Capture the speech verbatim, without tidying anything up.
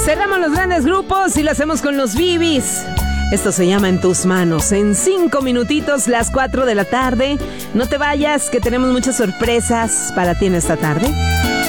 Cerramos los grandes grupos y lo hacemos con los Bibis. Esto se llama En Tus Manos. En cinco minutitos, las cuatro de la tarde. No te vayas, que tenemos muchas sorpresas para ti en esta tarde.